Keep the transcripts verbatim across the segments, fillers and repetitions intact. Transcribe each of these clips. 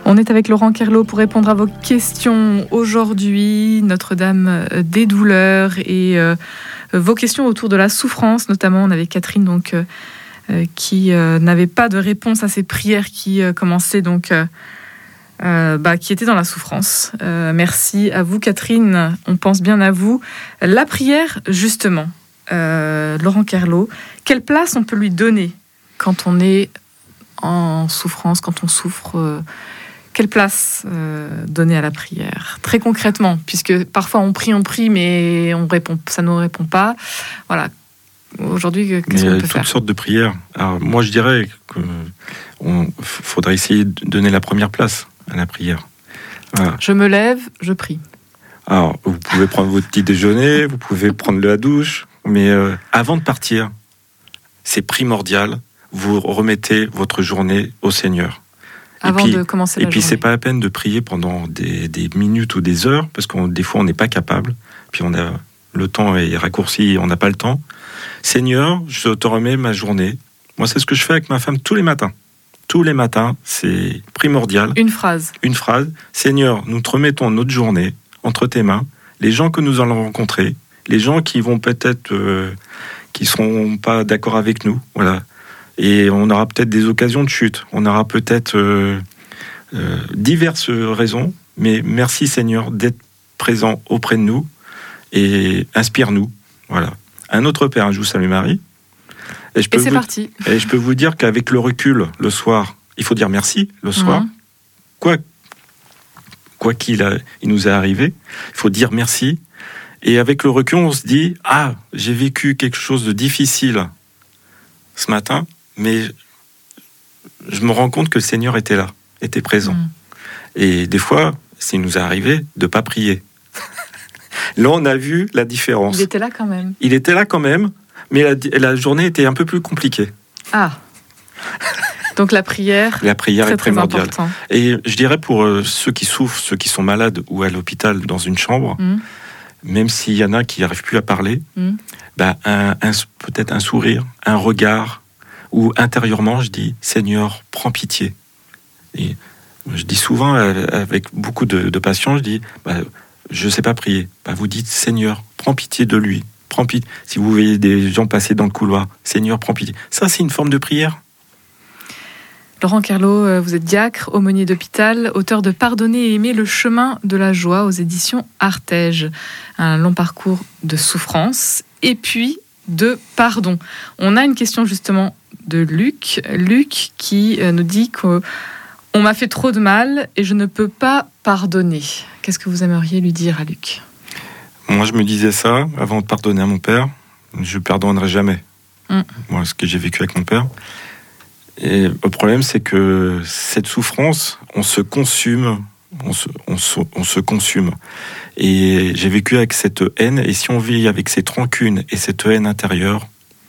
On est avec Laurent Kerlot pour répondre à vos questions aujourd'hui, Notre-Dame des douleurs et euh, vos questions autour de la souffrance, notamment on avait Catherine donc euh, euh, qui euh, n'avait pas de réponse à ces prières qui euh, commençaient donc euh, euh, bah, qui étaient dans la souffrance. Euh, merci à vous Catherine, on pense bien à vous. La prière justement, euh, Laurent Kerlot, quelle place on peut lui donner quand on est en souffrance, quand on souffre euh, quelle place euh, donner à la prière, très concrètement, puisque parfois on prie, on prie, mais on répond, ça ne nous répond pas. Voilà. Aujourd'hui, qu'est-ce qu'on peut faire ? Il y a toutes sortes de prières. Alors, moi, je dirais qu'il faudrait essayer de donner la première place à la prière. Voilà. Je me lève, je prie. Alors, vous pouvez prendre votre petit déjeuner, vous pouvez prendre la douche, mais euh, avant de partir, c'est primordial, vous remettez votre journée au Seigneur. Avant et puis, de commencer la Et puis, journée. c'est pas la peine de prier pendant des, des minutes ou des heures, parce que des fois, on n'est pas capable. Puis, on a, le temps est raccourci, on n'a pas le temps. Seigneur, je te remets ma journée. Moi, c'est ce que je fais avec ma femme tous les matins. Tous les matins, c'est primordial. Une phrase. Une phrase. Seigneur, nous te remettons notre journée entre tes mains. Les gens que nous allons rencontrer, les gens qui vont peut-être, euh, qui seront pas d'accord avec nous, voilà. Et on aura peut-être des occasions de chute. On aura peut-être euh, euh, diverses raisons. Mais merci Seigneur d'être présent auprès de nous et inspire-nous. Voilà. Un autre Père, je vous salue Marie. Et, je peux et c'est vous, parti. Et je peux vous dire qu'avec le recul, le soir, il faut dire merci le soir. Mmh. Quoi, quoi qu'il a, il nous est arrivé, il faut dire merci. Et avec le recul, on se dit « Ah, j'ai vécu quelque chose de difficile ce matin. » Mais je me rends compte que le Seigneur était là, était présent. Mmh. Et des fois, ça nous est arrivé de ne pas prier. Là, on a vu la différence. Il était là quand même. Il était là quand même, mais la, la journée était un peu plus compliquée. Ah. Donc la prière, la prière très, est primordiale. Très important. Et je dirais pour euh, ceux qui souffrent, ceux qui sont malades ou à l'hôpital dans une chambre, mmh. même s'il y en a qui n'arrivent plus à parler, mmh. bah, un, un, peut-être un sourire, un regard, ou intérieurement, je dis, Seigneur, prends pitié. Et je dis souvent, avec beaucoup de, de patience, je dis, bah, je ne sais pas prier. Bah, vous dites, Seigneur, prends pitié de lui. Prends pitié. Si vous voyez des gens passer dans le couloir, Seigneur, prends pitié. Ça, c'est une forme de prière. Laurent Kerlot, vous êtes diacre, aumônier d'hôpital, auteur de Pardonner et aimer, le chemin de la joie aux éditions Artege. Un long parcours de souffrance et puis de pardon. On a une question justement de Luc, Luc qui nous dit qu'on m'a fait trop de mal et je ne peux pas pardonner. Qu'est-ce que vous aimeriez lui dire à Luc ? Moi, je me disais ça avant de pardonner à mon père. Je ne pardonnerai jamais. Mm. Moi, ce que j'ai vécu avec mon père. Et le problème, c'est que cette souffrance, on se consume, on se, on se, on se consume. Et j'ai vécu avec cette haine, et si on vit avec cette rancune et cette haine intérieure,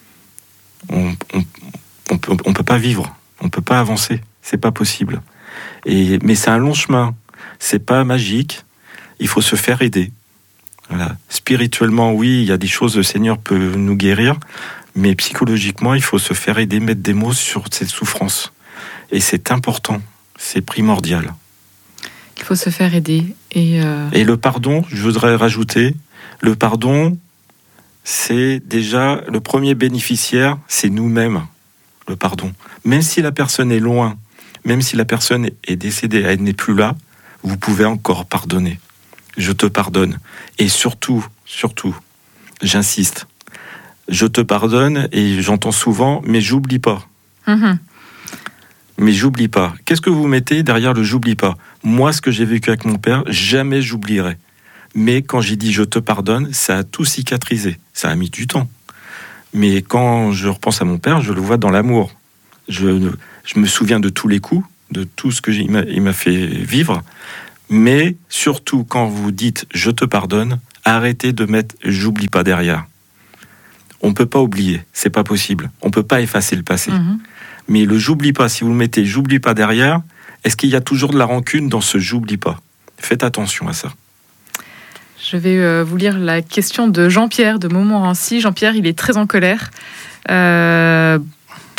on on, on, peut, on peut pas vivre, on peut pas avancer, c'est pas possible. Et, mais c'est un long chemin, c'est pas magique, il faut se faire aider. Voilà. Spirituellement, oui, il y a des choses, le Seigneur peut nous guérir, mais psychologiquement, il faut se faire aider, mettre des mots sur cette souffrance. Et c'est important, c'est primordial. Il faut se faire aider. Et, euh... et le pardon, je voudrais rajouter, le pardon, c'est déjà le premier bénéficiaire, c'est nous-mêmes, le pardon. Même si la personne est loin, même si la personne est décédée, elle n'est plus là, vous pouvez encore pardonner. Je te pardonne. Et surtout, surtout, j'insiste, je te pardonne, et j'entends souvent, mais j'oublie pas. Mmh. Mais j'oublie pas. Qu'est-ce que vous mettez derrière le j'oublie pas ? Moi, ce que j'ai vécu avec mon père, jamais j'oublierai. Mais quand j'ai dit je te pardonne, ça a tout cicatrisé. Ça a mis du temps. Mais quand je repense à mon père, je le vois dans l'amour. Je, je me souviens de tous les coups, de tout ce qu'il m'a, il m'a fait vivre. Mais surtout, quand vous dites je te pardonne, arrêtez de mettre j'oublie pas derrière. On ne peut pas oublier, c'est pas possible. On ne peut pas effacer le passé. Mmh. Mais le j'oublie pas, si vous le mettez j'oublie pas derrière, est-ce qu'il y a toujours de la rancune dans ce j'oublie pas ? Faites attention à ça. Je vais euh, vous lire la question de Jean-Pierre de Montmorency. Jean-Pierre, il est très en colère. Euh,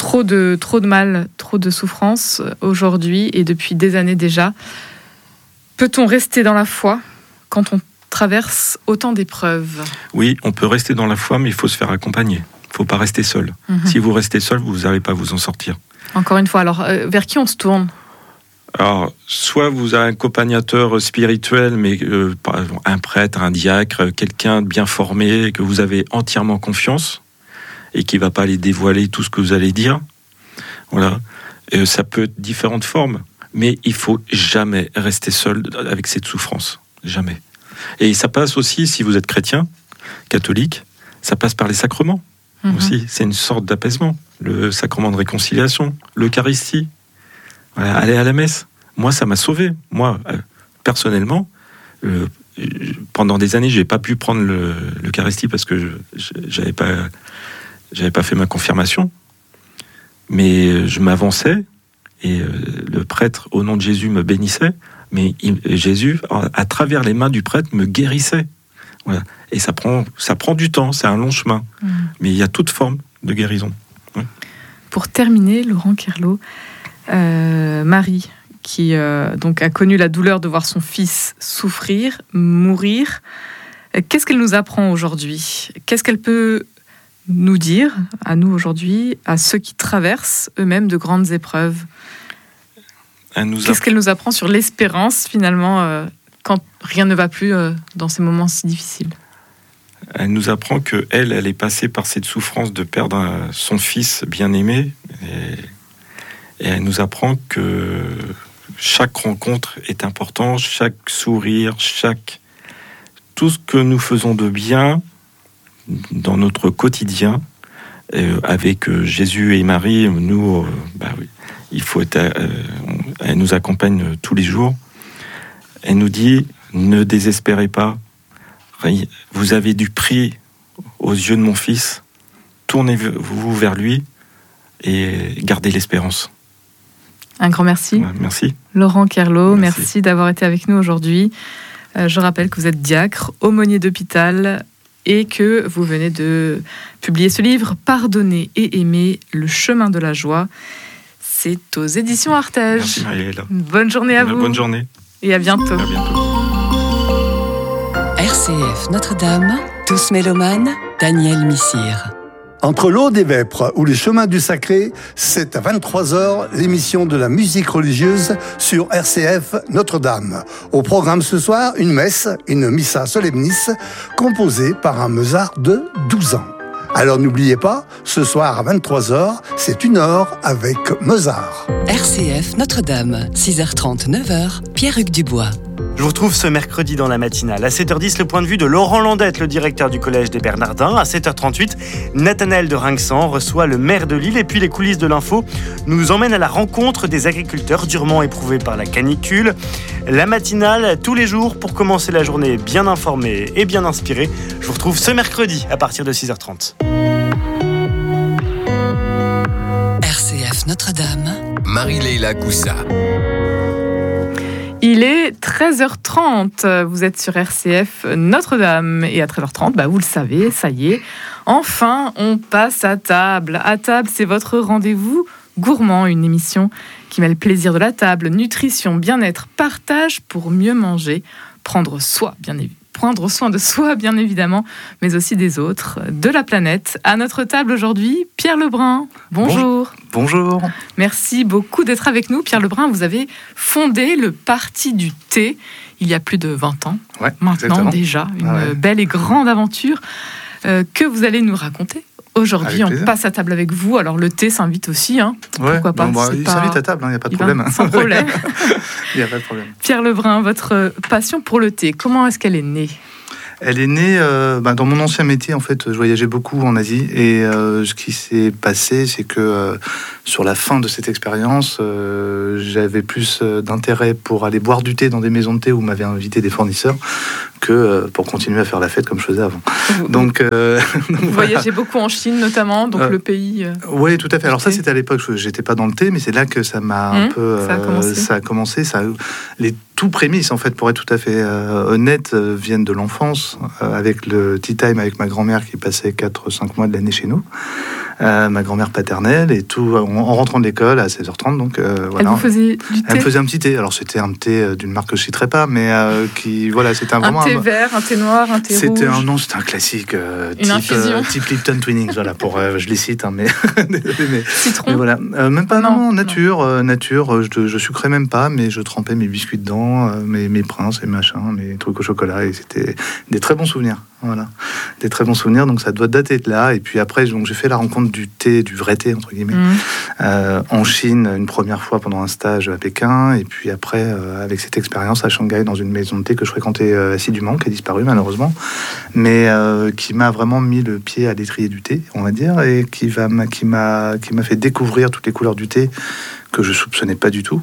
trop de, trop de mal, trop de souffrance aujourd'hui et depuis des années déjà. Peut-on rester dans la foi quand on traverse autant d'épreuves ? Oui, on peut rester dans la foi, mais il faut se faire accompagner. Il ne faut pas rester seul. Mm-hmm. Si vous restez seul, vous n'allez pas vous en sortir. Encore une fois, alors euh, vers qui on se tourne ? Alors, soit vous avez un accompagnateur spirituel, mais euh, par exemple, un prêtre, un diacre, quelqu'un de bien formé, que vous avez entièrement confiance, et qui ne va pas aller dévoiler tout ce que vous allez dire. Voilà. Et ça peut être différentes formes, mais il ne faut jamais rester seul avec cette souffrance. Jamais. Et ça passe aussi, si vous êtes chrétien, catholique, ça passe par les sacrements. Mmh. Aussi. C'est une sorte d'apaisement. Le sacrement de réconciliation, l'Eucharistie. Voilà, aller à la messe. Moi, ça m'a sauvé. Moi, euh, personnellement, euh, pendant des années, je n'ai pas pu prendre le, l'Eucharistie parce que je n'avais pas, j'avais pas fait ma confirmation. Mais je m'avançais et euh, le prêtre, au nom de Jésus, me bénissait. Mais il, Jésus, à travers les mains du prêtre, me guérissait. Voilà. Et ça prend, ça prend du temps, c'est un long chemin. Mmh. Mais il y a toute forme de guérison. Ouais. Pour terminer, Laurent Kerlot, euh, Marie, qui euh, donc a connu la douleur de voir son fils souffrir, mourir, euh, qu'est-ce qu'elle nous apprend aujourd'hui ? Qu'est-ce qu'elle peut nous dire, à nous aujourd'hui, à ceux qui traversent eux-mêmes de grandes épreuves ? Qu'est-ce app... qu'elle nous apprend sur l'espérance, finalement, euh, quand rien ne va plus euh, dans ces moments si difficiles ? Elle nous apprend qu'elle, elle est passée par cette souffrance de perdre un, son fils bien-aimé. Et, et elle nous apprend que chaque rencontre est importante, chaque sourire, chaque... tout ce que nous faisons de bien dans notre quotidien, euh, avec euh, Jésus et Marie, nous, euh, bah oui, il faut être... Euh, elle nous accompagne tous les jours. Elle nous dit, ne désespérez pas. Vous avez du prix aux yeux de mon fils. Tournez-vous vers lui et gardez l'espérance. Un grand merci. Ouais, merci. Laurent Kerlot, merci. merci d'avoir été avec nous aujourd'hui. Euh, je rappelle que vous êtes diacre, aumônier d'hôpital et que vous venez de publier ce livre, Pardonner et aimer, le chemin de la joie. C'est aux éditions Artege. Merci Marie-Hélène. Bonne journée à vous. Bonne journée. Et à bientôt. À bientôt. R C F Notre-Dame, tous mélomanes, Daniel Missire. Entre l'Aude et Vêpres ou les chemins du sacré, c'est à vingt-trois heures l'émission de la musique religieuse sur R C F Notre-Dame. Au programme ce soir, une messe, une missa solemnis, composée par un Mozart de douze ans. Alors n'oubliez pas, ce soir à vingt-trois heures, c'est une heure avec Mozart. R C F Notre-Dame, six heures trente, neuf heures, Pierre-Hugues Dubois. Je vous retrouve ce mercredi dans la matinale. À sept heures dix, le point de vue de Laurent Landette, le directeur du Collège des Bernardins. À sept heures trente-huit, Nathanaël de Rinxan reçoit le maire de Lille. Et puis les coulisses de l'info nous emmènent à la rencontre des agriculteurs durement éprouvés par la canicule. La matinale, tous les jours, pour commencer la journée bien informé et bien inspiré. Je vous retrouve ce mercredi à partir de six heures trente. R C F Notre-Dame, Marie-Leila Coussa. Il est treize heures trente, vous êtes sur R C F Notre-Dame et à treize heures trente, bah vous le savez, ça y est, enfin on passe à table. À table, c'est votre rendez-vous gourmand, une émission qui met le plaisir de la table, nutrition, bien-être, partage pour mieux manger, prendre soin, bien évidemment. Prendre soin de soi, bien évidemment, mais aussi des autres, de la planète. À notre table aujourd'hui, Pierre Lebrun. Bonjour. Bonjour. Merci beaucoup d'être avec nous. Pierre Lebrun, vous avez fondé le Parti du thé il y a plus de vingt ans. Ouais, maintenant exactement. Déjà, une ah ouais. belle et grande aventure euh, que vous allez nous raconter. Aujourd'hui, Avec on plaisir. passe à table avec vous. Alors, le thé s'invite aussi, hein. Ouais, Pourquoi pas, bon, bah, il pas... s'invite à table, il hein, n'y a pas de il problème. Va, sans problème. Il n'y a pas de problème. Pierre Lebrun, votre passion pour le thé, comment est-ce qu'elle est née ? Elle est née euh, bah, dans mon ancien métier. En fait, je voyageais beaucoup en Asie et euh, ce qui s'est passé, c'est que euh, sur la fin de cette expérience, euh, j'avais plus euh, d'intérêt pour aller boire du thé dans des maisons de thé où m'avaient invité des fournisseurs que euh, pour continuer à faire la fête comme je faisais avant. Vous, donc, euh, vous donc, voyagez voilà. beaucoup en Chine notamment, donc euh, le pays. Euh... Oui, tout à fait. Alors ça, c'était à l'époque, j'étais pas dans le thé, mais c'est là que ça m'a mmh, un peu, ça a commencé. Euh, ça a commencé. Ça, les tout prémices, en fait, pour être tout à fait euh, honnête, euh, viennent de l'enfance, euh, avec le tea time avec ma grand-mère qui passait quatre cinq mois de l'année chez nous. euh, ma grand-mère paternelle, et tout en, en rentrant de l'école à seize heures trente. Donc, euh, voilà. Elle vous faisait du thé? Elle me faisait un petit thé. Alors c'était un thé d'une marque que je citerai pas, mais euh, qui voilà, c'était un, un vraiment thé un, vert, un thé noir, un thé c'était rouge. un non, c'était un classique euh, Une type, euh, type Lipton Twinings. Voilà, pour euh, je les cite, hein, mais, mais citron. Mais voilà, euh, même pas non, non, nature, non. Euh, nature. Euh, je, je sucrais même pas, mais je trempais mes biscuits dedans, euh, mes mes princes et machin, mes trucs au chocolat, et c'était des très bons souvenirs. Voilà, des très bons souvenirs. Donc ça doit dater de là. Et puis après, donc j'ai fait la rencontre du thé, du vrai thé entre guillemets, mmh. euh, en Chine une première fois pendant un stage à Pékin, et puis après euh, avec cette expérience à Shanghai dans une maison de thé que je fréquentais euh, assidûment, qui a disparu malheureusement, mais euh, qui m'a vraiment mis le pied à l'étrier du thé, on va dire, et qui va qui m'a qui m'a fait découvrir toutes les couleurs du thé que je soupçonnais pas du tout.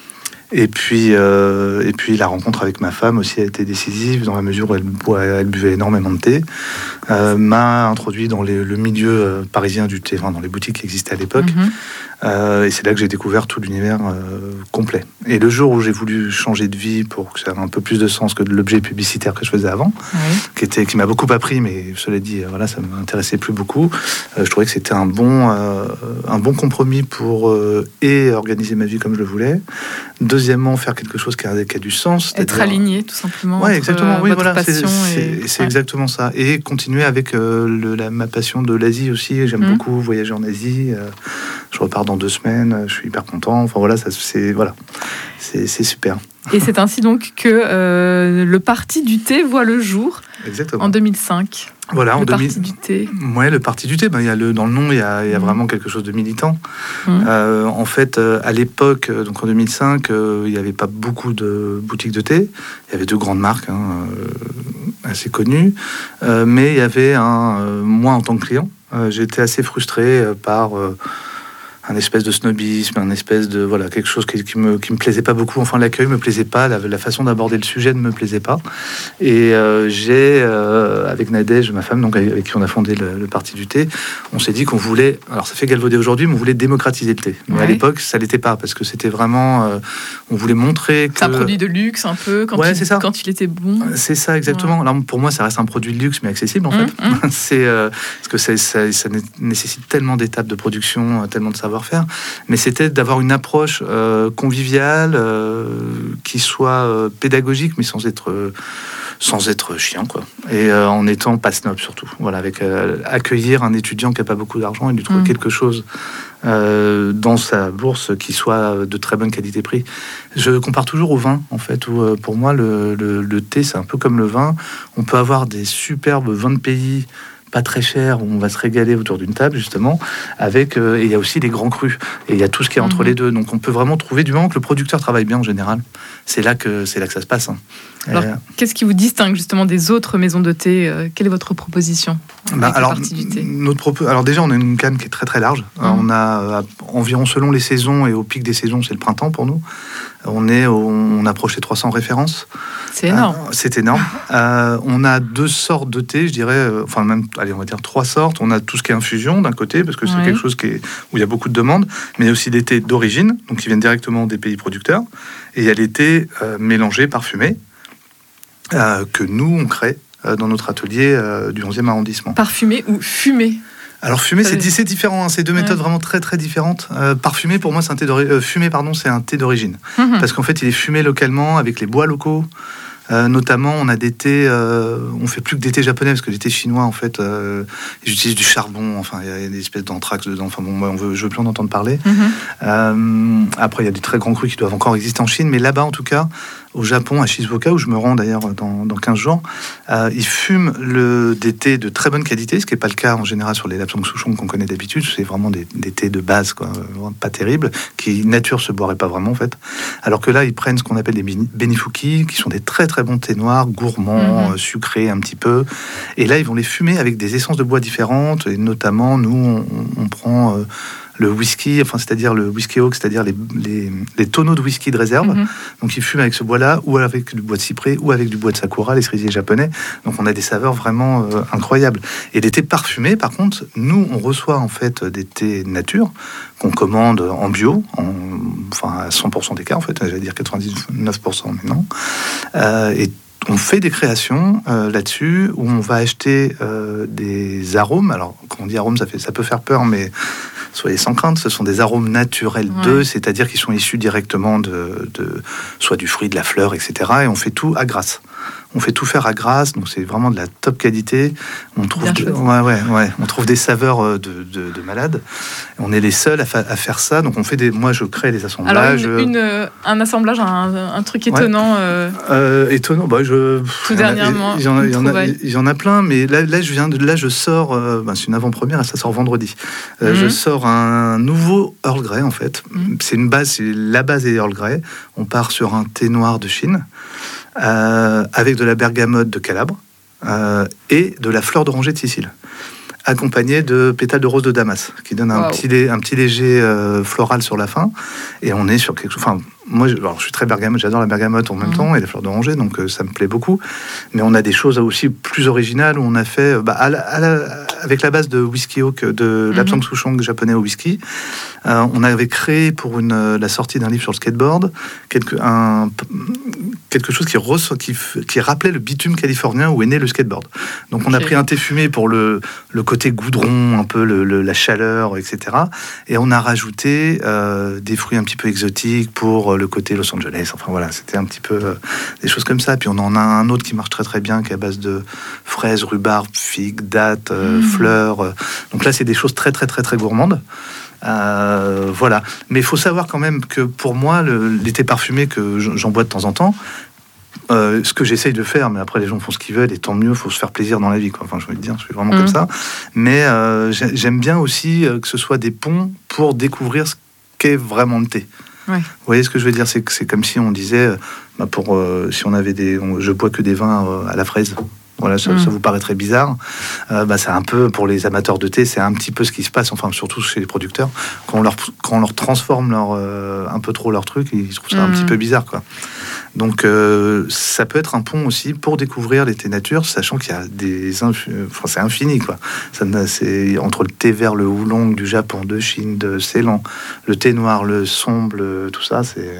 Et puis, euh, et puis la rencontre avec ma femme aussi a été décisive dans la mesure où elle, où elle buvait énormément de thé, euh, m'a introduit dans les, le milieu parisien du thé, enfin, dans les boutiques qui existaient à l'époque. Mm-hmm. Euh, et c'est là que j'ai découvert tout l'univers euh, complet. Et le jour où j'ai voulu changer de vie pour que ça ait un peu plus de sens que de l'objet publicitaire que je faisais avant, oui. qui, était, qui m'a beaucoup appris, mais cela dit, voilà, ça ne m'intéressait plus beaucoup, euh, je trouvais que c'était un bon, euh, un bon compromis pour euh, et organiser ma vie comme je le voulais. Deuxièmement, faire quelque chose qui a, qui a du sens. Être aligné, tout simplement. Oui, exactement. Oui, voilà, c'est, et... c'est, c'est ouais. exactement ça. Et continuer avec euh, le, la, ma passion de l'Asie aussi. J'aime mmh. beaucoup voyager en Asie. Euh, je repars dans deux semaines. Je suis hyper content. Enfin voilà, ça, c'est, voilà. c'est, c'est super. Et c'est ainsi donc que euh, le Parti du thé voit le jour exactement. En deux mille cinq. Voilà, le en Parti deux mille... du thé. Ouais, le Parti du thé. Ben, il y a le, dans le nom, il y a, il y a mmh. vraiment quelque chose de militant. Mmh. Euh, en fait, euh, à l'époque, donc en deux mille cinq, euh, il n'y avait pas beaucoup de boutiques de thé. Il y avait deux grandes marques hein, euh, assez connues, euh, mais il y avait un euh, moi en tant que client, euh, j'étais assez frustré euh, par euh, un espèce de snobisme, un espèce de voilà quelque chose qui, qui me qui me plaisait pas beaucoup. Enfin, l'accueil me plaisait pas, la, la façon d'aborder le sujet ne me plaisait pas. Et euh, j'ai euh, avec Nadège, ma femme, donc avec qui on a fondé le, le Parti du thé, on s'est dit qu'on voulait. Alors ça fait galvauder aujourd'hui, mais on voulait démocratiser le thé. Mais ouais. à l'époque, ça l'était pas parce que c'était vraiment. Euh, on voulait montrer que c'est un produit de luxe un peu quand, ouais, il, c'est ça. quand il était bon. C'est ça exactement. Ouais. Alors pour moi, ça reste un produit de luxe mais accessible en mmh, fait. Mmh. c'est euh, parce que ça, ça, ça nécessite tellement d'étapes de production, tellement de savoir-faire. Mais c'était d'avoir une approche euh, conviviale, euh, qui soit euh, pédagogique, mais sans être, euh, sans être chiant, quoi. Et euh, en étant pas snob, surtout. Voilà, avec euh, accueillir un étudiant qui n'a pas beaucoup d'argent et lui trouver mmh. quelque chose euh, dans sa bourse qui soit de très bonne qualité-prix. Je compare toujours au vin, en fait, où euh, pour moi, le, le, le thé, c'est un peu comme le vin. On peut avoir des superbes vins de pays pas très cher, où on va se régaler autour d'une table, justement, avec, euh, et il y a aussi les grands crus, et il y a tout ce qui est entre mmh. les deux, donc on peut vraiment trouver, du moment que le producteur travaille bien en général, c'est là que, c'est là que ça se passe. Hein. Alors, et, qu'est-ce qui vous distingue justement des autres maisons de thé? Quelle est votre proposition bah, alors, du thé notre propos, alors déjà, on a une gamme qui est très très large, mmh. on a euh, environ, selon les saisons, et au pic des saisons, c'est le printemps pour nous, on, est, on approche les trois cents références. C'est énorme. Euh, c'est énorme. Euh, on a deux sortes de thé, je dirais, euh, enfin même, allez, on va dire trois sortes. On a tout ce qui est infusion d'un côté, parce que c'est ouais. quelque chose qui est, où il y a beaucoup de demandes, mais il y a aussi des thés d'origine, donc qui viennent directement des pays producteurs, et il y a les thés euh, mélangés, parfumés, euh, que nous, on crée euh, dans notre atelier euh, du onzième arrondissement. Parfumés ou fumés? Alors fumé, c'est, c'est différent, hein. C'est deux méthodes ouais. vraiment très très différentes. Euh, parfumé, pour moi, c'est un thé d'origine. Euh, fumé, pardon, c'est un thé d'origine, mmh. parce qu'en fait, il est fumé localement avec les bois locaux. Euh, notamment, on a des thés, euh, on fait plus que des thés japonais parce que les thés chinois, en fait, euh, ils utilisent du charbon. Enfin, il y a des espèces d'anthrax dedans. Enfin bon, moi, on veut, je veux plus en entendre parler. Mm-hmm. Euh, après, il y a des très grands crus qui doivent encore exister en Chine, mais là-bas, en tout cas, au Japon, à Shizuoka, où je me rends d'ailleurs dans, dans quinze jours, euh, ils fument le, des thés de très bonne qualité, ce qui n'est pas le cas en général sur les Lapsang Souchong qu'on connaît d'habitude. C'est vraiment des, des thés de base, quoi, pas terribles, qui nature se boirait pas vraiment en fait. Alors que là, ils prennent ce qu'on appelle des benifuki, qui sont des très très bons thés noirs, gourmands, mmh. sucrés un petit peu. Et là, ils vont les fumer avec des essences de bois différentes. Et notamment, nous, on, on prend... Euh, le whisky, enfin c'est-à-dire le whisky oak, c'est-à-dire les, les, les tonneaux de whisky de réserve. Mm-hmm. Donc ils fument avec ce bois-là, ou avec du bois de cyprès, ou avec du bois de sakura, les cerisiers japonais. Donc on a des saveurs vraiment euh, incroyables. Et les thés parfumés, par contre, nous on reçoit en fait des thés nature qu'on commande en bio, en, enfin à cent pour cent des cas en fait, j'allais dire quatre-vingt-dix-neuf pour cent mais non. Euh, et on fait des créations euh, là-dessus où on va acheter euh, des arômes. Alors, quand on dit arômes, ça, fait, ça peut faire peur, mais soyez sans crainte, ce sont des arômes naturels ouais. d'œufs, c'est-à-dire qu'ils sont issus directement de, de soit du fruit, de la fleur, et cetera. Et on fait tout à Grasse. On fait tout faire à Grasse, donc c'est vraiment de la top qualité. On trouve, de, ouais, ouais, ouais, on trouve des saveurs de, de, de malades. On est les seuls à, fa- à faire ça. Donc on fait des, moi je crée des assemblages. Alors une, une, un assemblage, un, un truc étonnant. Ouais. Euh... Euh, étonnant, bah je. Tout dernièrement. Il y en a, il y en a, il y en a plein, mais là, là je viens de, là je sors. Euh, bah, c'est une avant-première et ça sort vendredi. Euh, mm-hmm. Je sors un nouveau Earl Grey en fait. Mm-hmm. C'est une base, c'est la base des Earl Grey. On part sur un thé noir de Chine. Euh, avec de la bergamote de Calabre euh, et de la fleur d'oranger de Sicile, accompagné de pétales de rose de Damas, qui donne un, wow. petit, un petit léger euh, floral sur la fin. Et on est sur quelque chose... Enfin, moi, je, alors, je suis très bergamote, j'adore la bergamote en même mmh. temps, et les fleurs d'oranger, donc euh, ça me plaît beaucoup. Mais on a des choses aussi plus originales, où on a fait, bah, à la, à la, avec la base de whisky oak, de mmh. l'Apsang Souchong japonais au whisky, euh, on avait créé pour une, la sortie d'un livre sur le skateboard, quelque, un, quelque chose qui, re, qui, qui rappelait le bitume californien où est né le skateboard. Donc on okay. a pris un thé fumé pour le, le côté goudron, un peu le, le, la chaleur, et cetera. Et on a rajouté euh, des fruits un petit peu exotiques pour le côté Los Angeles. Enfin voilà, c'était un petit peu euh, des choses comme ça. Puis on en a un autre qui marche très très bien, qui est à base de fraises, rhubarbe, figues, dattes, euh, mmh. fleurs. Euh. Donc là, c'est des choses très très très très gourmandes. Euh, voilà. Mais il faut savoir quand même que pour moi, le, les thés parfumés que j'en bois de temps en temps, Euh, ce que j'essaye de faire, mais après les gens font ce qu'ils veulent et tant mieux, il faut se faire plaisir dans la vie, quoi. Enfin, je veux te dire, je suis vraiment mmh. comme ça. Mais euh, j'aime bien aussi que ce soit des ponts pour découvrir ce qu'est vraiment le thé. Ouais. Vous voyez ce que je veux dire, c'est que c'est comme si on disait, bah pour euh, si on avait des, on, je bois que des vins euh, à la fraise. Voilà, ça, mmh. ça vous paraît très bizarre. Euh, bah, c'est un peu, pour les amateurs de thé, c'est un petit peu ce qui se passe, enfin, surtout chez les producteurs. Quand on leur, quand on leur transforme leur, euh, un peu trop leur truc, ils trouvent ça mmh. un petit peu bizarre, quoi. Donc, euh, ça peut être un pont aussi pour découvrir les thés nature, sachant qu'il y a des... Inf... Enfin, c'est infini, quoi. Ça, c'est entre le thé vert, le oolong du Japon, de Chine, de Ceylan, le thé noir, le sombre, le... tout ça, c'est...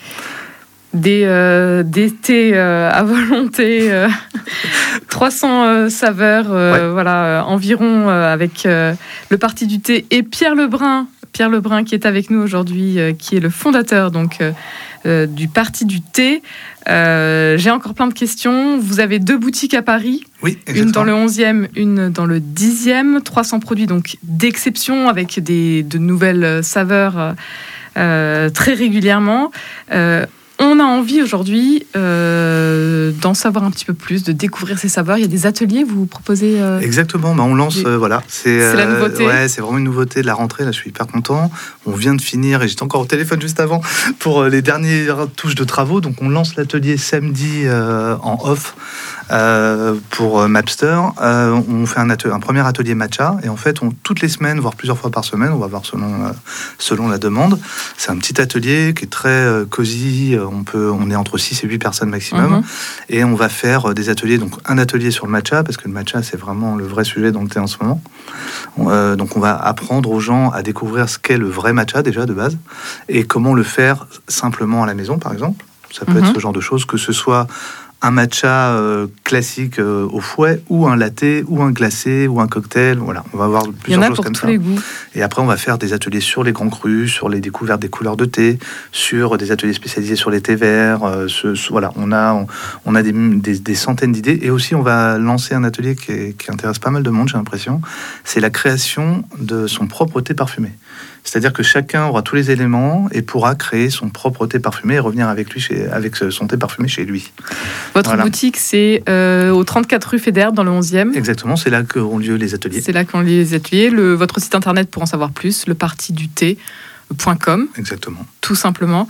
Des, euh, des thés euh, à volonté, euh, trois cents euh, saveurs, euh, ouais. voilà, euh, environ, euh, avec euh, le parti du thé et Pierre Lebrun, Pierre Lebrun qui est avec nous aujourd'hui, euh, qui est le fondateur donc euh, euh, du parti du thé. Euh, j'ai encore plein de questions. Vous avez deux boutiques à Paris, oui, une dans le onzième, une dans le dixième, trois cents produits donc d'exception avec des, de nouvelles saveurs euh, très régulièrement. Euh, On a envie aujourd'hui euh, d'en savoir un petit peu plus, de découvrir ces saveurs. Il y a des ateliers, vous vous proposez euh, Exactement, bah on lance, des... euh, voilà. C'est, c'est la nouveauté. Euh, ouais, c'est vraiment une nouveauté de la rentrée, là je suis hyper content. On vient de finir, et j'étais encore au téléphone juste avant, pour euh, les dernières touches de travaux. Donc on lance l'atelier samedi euh, en off euh, pour euh, Mapster. Euh, on fait un, atelier, un premier atelier matcha, et en fait, on, toutes les semaines, voire plusieurs fois par semaine, on va voir selon, euh, selon la demande. C'est un petit atelier qui est très euh, cosy. On, peut, on est entre six et huit personnes maximum, mmh. et on va faire des ateliers, donc un atelier sur le matcha, parce que le matcha c'est vraiment le vrai sujet dans le thé en ce moment. Euh, donc on va apprendre aux gens à découvrir ce qu'est le vrai matcha déjà de base, et comment le faire simplement à la maison par exemple. Ça peut mmh. être ce genre de choses, que ce soit un matcha euh, classique euh, au fouet, ou un latte, ou un glacé, ou un cocktail. Voilà, on va avoir plusieurs choses comme ça. Il y en a pour tous les goûts. Et après, on va faire des ateliers sur les grands crus, sur les découvertes des couleurs de thé, sur des ateliers spécialisés sur les thés verts. Euh, ce, ce, voilà, on a, on, on a des, des, des centaines d'idées. Et aussi, on va lancer un atelier qui, est, qui intéresse pas mal de monde, j'ai l'impression. C'est la création de son propre thé parfumé. C'est-à-dire que chacun aura tous les éléments et pourra créer son propre thé parfumé et revenir avec lui chez, avec son thé parfumé chez lui. Votre voilà. boutique, c'est euh, au trente-quatre rue Fédère, dans le onzième. Exactement, c'est là qu'ont lieu les ateliers. C'est là qu'ont lieu les ateliers. Le, votre site internet pour en savoir plus, le parti du thé point com. Exactement. Tout simplement.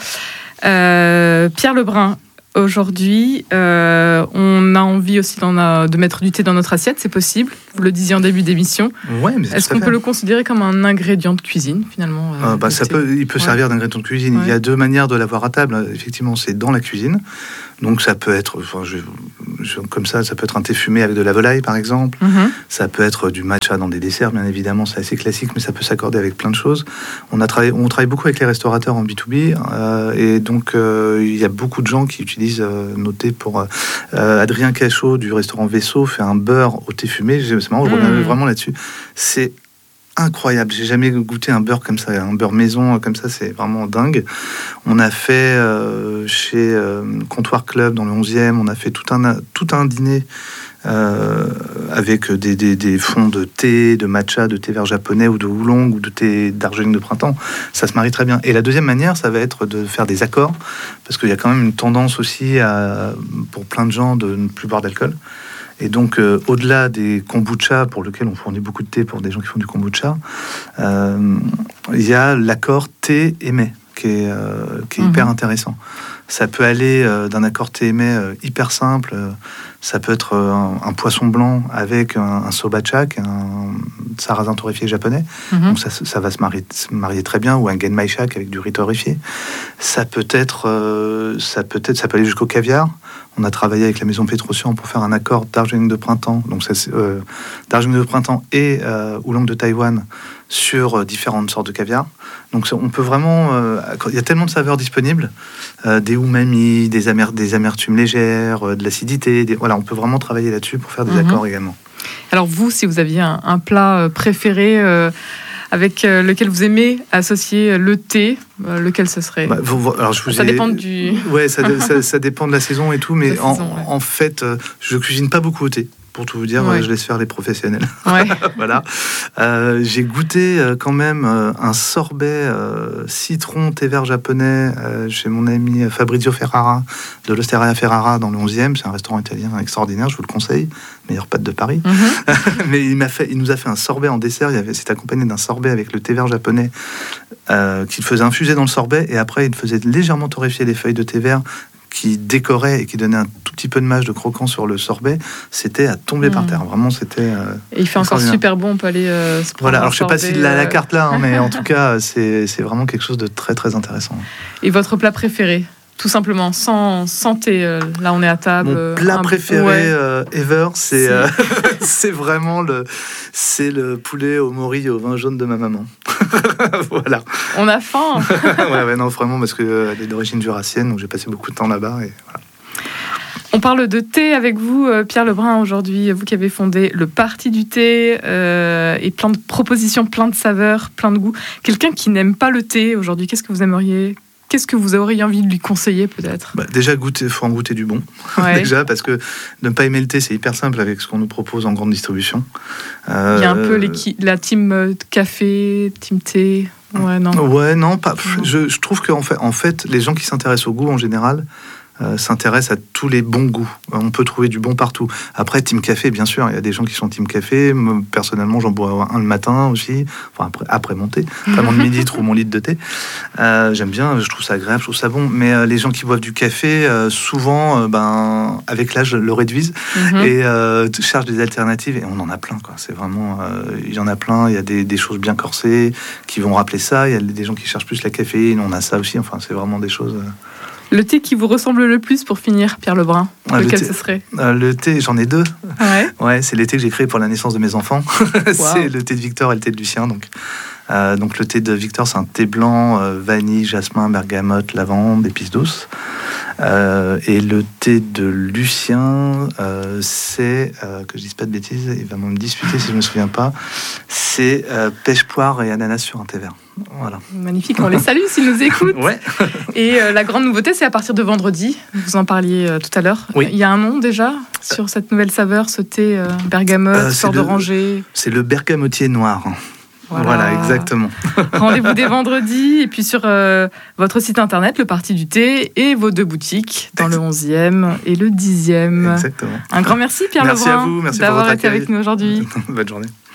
Euh, Pierre Lebrun, aujourd'hui, euh, on a envie aussi d'en a, de mettre du thé dans notre assiette, c'est possible. Vous le disiez en début d'émission. Ouais, mais est-ce qu'on peut le considérer comme un ingrédient de cuisine, finalement euh, euh, bah, ça peut, Il peut ouais. servir d'ingrédient de cuisine. Ouais. Il y a deux manières de l'avoir à table. Effectivement, c'est dans la cuisine. Donc ça peut être... Enfin, je, je, comme ça, ça peut être un thé fumé avec de la volaille, par exemple. Mhm. Ça peut être du matcha dans des desserts, bien évidemment, c'est assez classique, mais ça peut s'accorder avec plein de choses. On, a travaillé, on travaille beaucoup avec les restaurateurs en B deux B, euh, et donc euh, il y a beaucoup de gens qui utilisent euh, nos thés pour... Euh, Adrien Cachot, du restaurant Vaisseau, fait un beurre au thé fumé. C'est marrant, je reviens Mmh. vraiment là-dessus. C'est incroyable. J'ai jamais goûté un beurre comme ça, un beurre maison comme ça, c'est vraiment dingue. On a fait euh, chez euh, Comptoir Club dans le onzième, on a fait tout un, tout un dîner euh, avec des, des, des fonds de thé, de matcha, de thé vert japonais ou de oolong ou de thé d'argent de printemps. Ça se marie très bien. Et la deuxième manière, ça va être de faire des accords, parce qu'il y a quand même une tendance aussi à, pour plein de gens de ne plus boire d'alcool. Et donc, euh, au-delà des kombucha, pour lequel on fournit beaucoup de thé pour des gens qui font du kombucha, euh, il y a l'accord thé et mets, qui est, euh, qui est mmh. hyper intéressant. Ça peut aller euh, d'un accord thé et mets euh, hyper simple. Euh, ça peut être euh, un, un poisson blanc avec un, un sobachak, un sarrasin torréfié japonais. Mmh. Donc ça, ça va se marier, se marier très bien. Ou un genmaishak avec du riz torréfié. Ça peut être, euh, ça peut être, ça peut aller jusqu'au caviar. On a travaillé avec la maison Pétrosian pour faire un accord d'argent de printemps, donc ça, c'est, euh, d'argent de printemps et euh, oolong de Taïwan sur euh, différentes sortes de caviar. Donc on peut vraiment, euh, il y a tellement de saveurs disponibles, euh, des umami, des, amer, des amertumes légères, euh, de l'acidité. Des, voilà, on peut vraiment travailler là-dessus pour faire des mm-hmm. accords également. Alors vous, si vous aviez un, un plat préféré euh, avec euh, lequel vous aimez associer le thé, euh, lequel ce serait? Bah, vous, alors je vous Ça ai... dépend du... Ouais, ça, ça, ça dépend de la saison et tout, mais saison, en, ouais. en fait, euh, je cuisine pas beaucoup au thé. Pour tout vous dire, ouais. je laisse faire les professionnels. Ouais. Voilà. Euh, j'ai goûté euh, quand même euh, un sorbet euh, citron thé vert japonais euh, chez mon ami Fabrizio Ferrara de l'Osteria Ferrara dans le onzième. C'est un restaurant italien extraordinaire, je vous le conseille. Meilleure pâte de Paris. Mm-hmm. Mais il, m'a fait, il nous a fait un sorbet en dessert. Il avait, c'était accompagné d'un sorbet avec le thé vert japonais euh, qu'il faisait infuser dans le sorbet et après il faisait légèrement torréfier les feuilles de thé vert qui décorait et qui donnait un tout petit peu de mâche de croquant sur le sorbet, c'était à tomber mmh. par terre. Vraiment, c'était... Euh, et il fait encore super bon, on peut aller euh, se prendre Voilà, alors je ne sais pas s'il a euh... la carte là, hein, mais en tout cas, c'est, c'est vraiment quelque chose de très, très intéressant. Et votre plat préféré ? Tout simplement, sans, sans thé. Euh, là, on est à table. Mon plat un... préféré ouais. euh, ever, c'est, euh, c'est vraiment le, c'est le poulet au mori et au vin jaune de ma maman. Voilà. On a faim. ouais, ouais, non, vraiment, parce qu'elle euh, est d'origine jurassienne, donc j'ai passé beaucoup de temps là-bas. Et voilà. On parle de thé avec vous, Pierre Lebrun, aujourd'hui. Vous qui avez fondé le Parti du thé euh, et plein de propositions, plein de saveurs, plein de goûts. Quelqu'un qui n'aime pas le thé aujourd'hui, qu'est-ce que vous aimeriez ? Qu'est-ce que vous auriez envie de lui conseiller, peut-être ? bah, Déjà, il faut en goûter du bon. Ouais. Déjà, parce que ne pas aimer le thé, c'est hyper simple avec ce qu'on nous propose en grande distribution. Euh... Il y a un peu la team café, team thé. Ouais, non. Ouais, non, pas. Je, je trouve qu'en fait, en fait, les gens qui s'intéressent au goût, en général, Euh, s'intéresse à tous les bons goûts. On peut trouver du bon partout. Après, team café, bien sûr, il y a des gens qui sont team café. Moi, personnellement, j'en bois un le matin aussi, enfin après, après mon thé, pas mon demi-litre ou mon litre de thé. Euh, j'aime bien, je trouve ça agréable, je trouve ça bon. Mais euh, les gens qui boivent du café, euh, souvent, euh, ben, avec l'âge, le réduisent mm-hmm. et euh, cherchent des alternatives. Et on en a plein, quoi. C'est vraiment, euh, il y en a plein. Il y a des, des choses bien corsées qui vont rappeler ça. Il y a des gens qui cherchent plus la caféine. On a ça aussi. Enfin, c'est vraiment des choses. Euh... Le thé qui vous ressemble le plus pour finir, Pierre Lebrun, ah, lequel le thé, ce serait ? euh, Le thé, j'en ai deux. Ouais. Ouais, c'est les thés que j'ai créés pour la naissance de mes enfants. Wow. C'est le thé de Victor et le thé de Lucien. Donc, euh, donc le thé de Victor, c'est un thé blanc, euh, vanille, jasmin, bergamote, lavande, épices douces. Euh, et le thé de Lucien, euh, c'est, euh, que je dise pas de bêtises, il va me disputer si je me souviens pas, c'est euh, pêche, poire et ananas sur un thé vert. Voilà. Magnifique, on les salue s'ils nous écoutent. Ouais. Et euh, la grande nouveauté, c'est à partir de vendredi. Vous en parliez euh, tout à l'heure. Oui. Il y a un nom déjà sur cette nouvelle saveur, ce thé euh, bergamote, euh, fleur d'oranger. C'est le bergamotier noir. Voilà, voilà exactement. Rendez-vous dès vendredi et puis sur euh, votre site internet, le Parti du thé, et vos deux boutiques dans le onzième et le dixième. Exactement. Un grand merci Pierre merci Lebrun à vous, merci d'avoir pour votre été accueil. avec nous aujourd'hui. Bonne journée.